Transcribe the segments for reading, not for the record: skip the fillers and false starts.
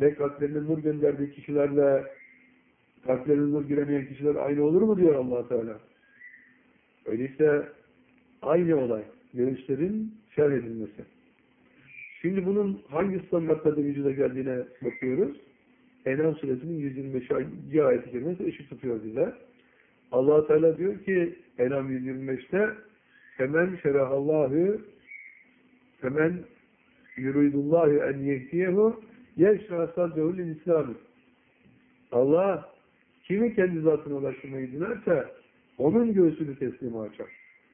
ve kalplerine nur gönderdiği kişilerle kalplerine nur giremeyen kişiler aynı olur mu diyor Allah Teala. Öyleyse aynı olay. Göğüslerin şerh edilmesi. Şimdi bunun hangi standartlarda vücuda geldiğine bakıyoruz. En'am suresinin 125. ayet-i kerimesi ışık tutuyor bize. Allah Teala diyor ki En'am 125'te hemen şerahallahu hemen yuridullahu en yehdiyehu yeşrah sadrehu lil İslam. Allah kimi kendi zatına ulaştırmayı dilerse onun göğsünü teslime açar.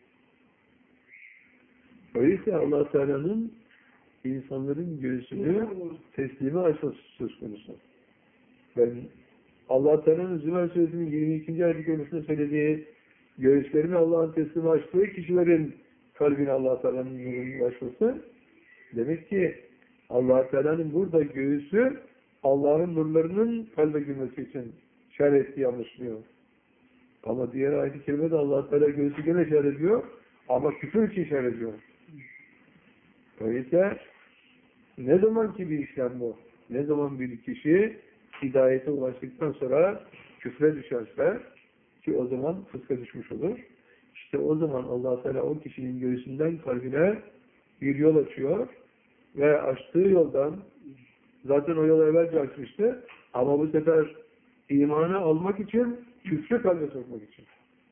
Öyleyse Allah Teala'nın insanların göğsünü teslime açması söz konusu. Ben Allah Teala'nın Zümer Suresinin 22. ayet-i kerimesinde söylediği göğüslerini Allah'ın teslime açtığı kişilerin kalbine Allah Teala'nın nurunun ulaşması demek ki Allah Teala'nın burada göğüsü Allah'ın nurlarının kalbe girmesi için şerh ettiği anlaşılıyor. Ama diğer ayet-i kerimede Allah Teala göğsü gene şerh ediyor ama küfür için şerh ediyor. Öyleyse ne zaman ki bir işlem bu, ne zaman bir kişi hidayete ulaştıktan sonra küfre düşerse ki o zaman fıska düşmüş olur. İşte o zaman Allah Teala o kişinin göğsünden kalbine bir yol açıyor ve açtığı yoldan zaten o yolu evvelce açmıştı ama bu sefer imanı almak için küfrü kalbe sokmak için.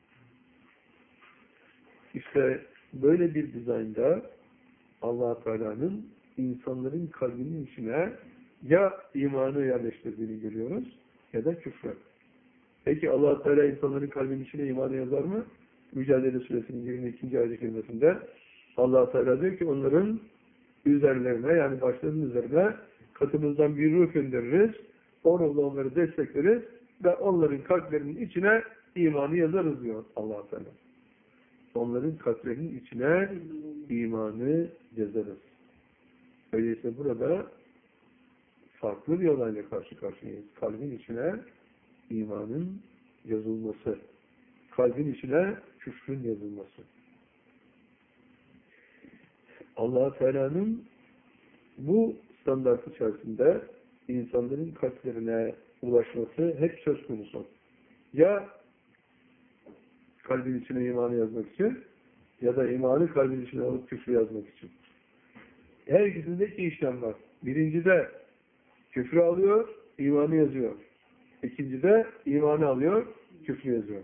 İşte böyle bir dizaynda Allah Teala'nın insanların kalbinin içine ya imanı yerleştirdiğini görüyoruz ya da küfrü. Peki Allah Teala insanların kalbinin içine imanı yazar mı? Mücadele Suresinin 22. ayet-i kerimesinde Allah Teala diyor ki onların üzerlerine yani başlarının üzerine katımızdan bir ruh göndeririz. O ruhla onları destekleriz ve onların kalplerinin içine imanı yazarız diyor Allah Teala. Onların kalplerinin içine imanı yazarız. Öyleyse burada farklı bir olayla karşı karşıyayız. Kalbin içine imanın yazılması. Kalbin içine küfrün yazılması. Allah Teala'nın bu standart içerisinde insanların kalplerine ulaşması hep söz konusu. Ya kalbin içine imanı yazmak için ya da imanı kalbin içine alıp küfrü yazmak için. Her ikisinde iki işlem var. Birincide küfrü alıyor, imanı yazıyor. İkincide imanı alıyor, küfrü yazıyor.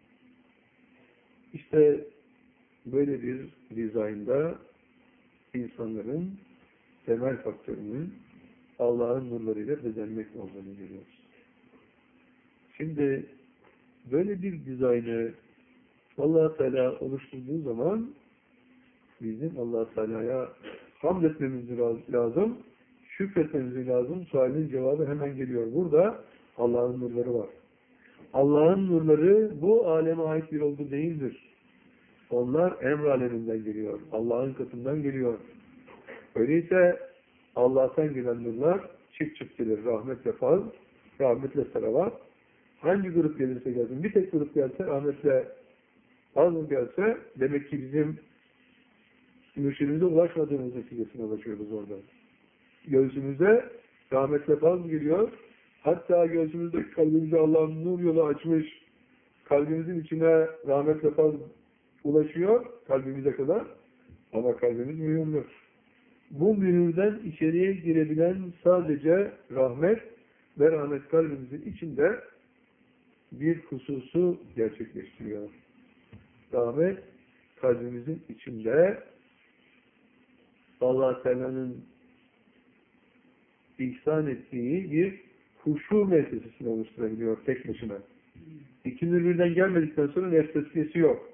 İşte böyle bir dizaynda insanların temel faktörünün Allah'ın nurlarıyla bezenmek olduğunu görüyoruz. Şimdi böyle bir dizaynı Allah Teala oluşturduğu zaman bizim Allah Teala'ya hamd etmemiz lazım, şükretmemiz lazım. Sualin cevabı hemen geliyor. Burada Allah'ın nurları var. Allah'ın nurları bu aleme ait bir olgu değildir. Onlar emr aleminden geliyor. Allah'ın katından geliyor. Öyleyse Allah'tan gelen nurlar çift gelir. Rahmetle faz, rahmetle selavat. Hangi grup gelirse gelsin, bir tek grup gelse, rahmetle faz gelse, demek ki bizim mürşidimize ulaşmadığımız neticesine ulaşıyoruz orada. Göğsümüze rahmetle faz geliyor. Hatta göğsümüzde, kalbimize Allah'ın nur yolu açmış, kalbimizin içine rahmetle faz ulaşıyor, kalbimize kadar. Ama kalbimiz mühürlü. Bu mühürden içeriye girebilen sadece rahmet ve rahmet kalbimizin içinde bir hususu gerçekleştiriyor. Rahmet kalbimizin içinde Allah Teala'nın ihsan ettiği bir huşu müessesesini oluşturabiliyor tek başına. İkinci birden gelmedikten sonra nefsesiyesi yok.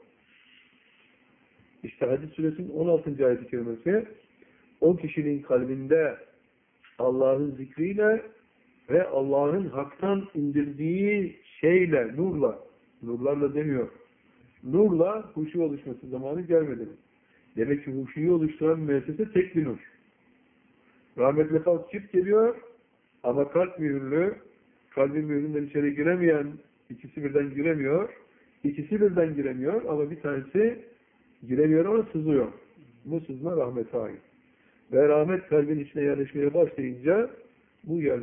İşte Hadis Suresinin 16. ayet-i kerimesi o kişinin kalbinde Allah'ın zikriyle ve Allah'ın haktan indirdiği şeyle, nurlarla demiyor. Nurla huşu oluşması zamanı gelmedi. Demek ki huşuyu oluşturan müessese tek bir nur. Rahmetle kalp çift geliyor ama kalp mühürlü, kalbin mühüründen içeri giremeyen ikisi birden giremiyor. İkisi birden giremiyor ama bir tanesi giremiyor ama sızıyor. Bu sızma rahmete ait. Ve rahmet kalbin içine yerleşmeye başlayınca bu